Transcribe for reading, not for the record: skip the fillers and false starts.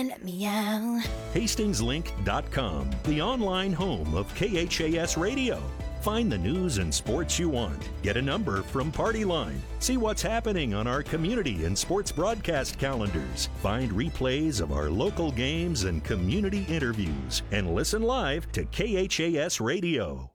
and meow. HastingsLink.com, the online home of KHAS Radio. Find the news and sports you want. Get a number from Party Line. See what's happening on our community and sports broadcast calendars. Find replays of our local games and community interviews. And listen live to KHAS Radio.